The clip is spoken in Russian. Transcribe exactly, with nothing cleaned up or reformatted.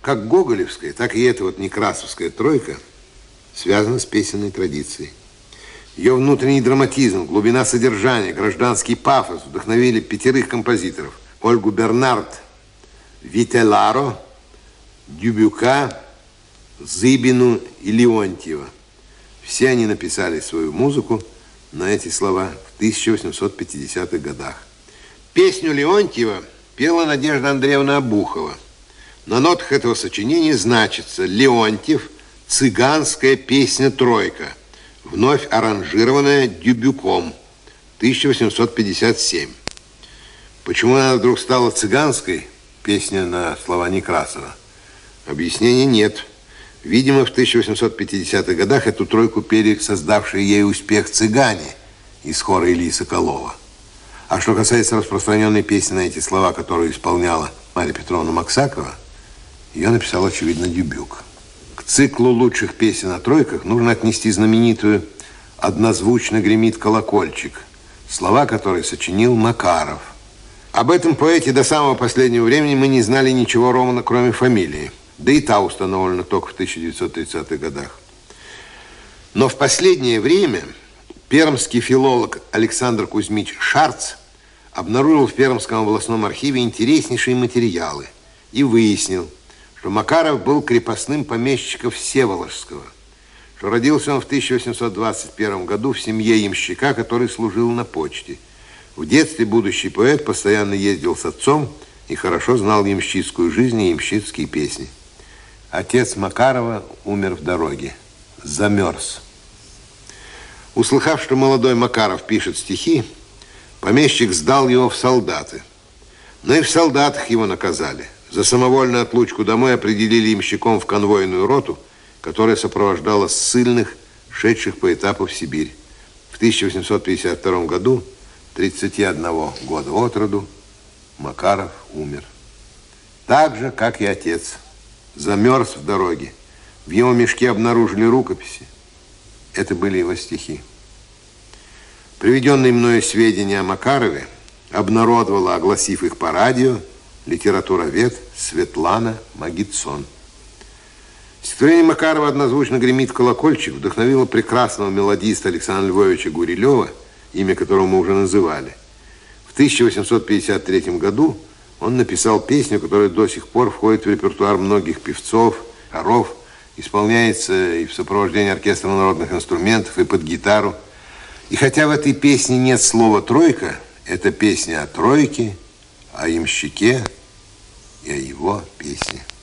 Как гоголевская, так и эта вот некрасовская тройка связана с песенной традицией. Ее внутренний драматизм, глубина содержания, гражданский пафос вдохновили пятерых композиторов. Ольгу Бернард, Вителаро, Дюбюка, Зыбину и Леонтьева. Все они написали свою музыку на эти слова в тысяча восемьсот пятидесятых годах. Песню Леонтьева пела Надежда Андреевна Обухова. На нотах этого сочинения значится: Леонтьев, цыганская песня «Тройка», вновь аранжированная Дюбюком, тысяча восемьсот пятьдесят седьмой. Почему она вдруг стала цыганской, песня на слова Некрасова? Объяснения нет. Видимо, в тысяча восемьсот пятидесятых годах эту тройку пели создавшие ей успех цыгане из хора Ильи Соколова. А что касается распространенной песни на эти слова, которую исполняла Марья Петровна Максакова, ее написал, очевидно, Дюбюк. К циклу лучших песен о тройках нужно отнести знаменитую «Однозвучно гремит колокольчик», слова которой сочинил Макаров. Об этом поэте до самого последнего времени мы не знали ничего ровно, кроме фамилии. Да и та установлена только в тысяча девятьсот тридцатых годах. Но в последнее время пермский филолог Александр Кузьмич Шарц обнаружил в Пермском областном архиве интереснейшие материалы и выяснил, что Макаров был крепостным помещика Всеволожского, что родился он в тысяча восемьсот двадцать первом году в семье ямщика, который служил на почте. В детстве будущий поэт постоянно ездил с отцом и хорошо знал ямщицкую жизнь и ямщицкие песни. Отец Макарова умер в дороге, замерз. Услыхав, что молодой Макаров пишет стихи, помещик сдал его в солдаты. Но и в солдатах его наказали. За самовольную отлучку домой определили ямщиком в конвойную роту, которая сопровождала ссыльных, шедших по этапу в Сибирь. В тысяча восемьсот пятьдесят втором году, тридцати одного года от роду, Макаров умер. Так же, как и отец. Замерз в дороге. В его мешке обнаружили рукописи. Это были его стихи. Приведенные мною сведения о Макарове обнародовала, огласив их по радио, литературовед Светлана Магитсон. Стихотворение Макарова «Однозвучно гремит колокольчик» вдохновило прекрасного мелодиста Александра Львовича Гурилева, имя которого мы уже называли. В тысяча восемьсот пятьдесят третьем году он написал песню, которая до сих пор входит в репертуар многих певцов, хоров, исполняется и в сопровождении оркестра народных инструментов, и под гитару. И хотя в этой песне нет слова «тройка», это песня о тройке, о ямщике и о его песне.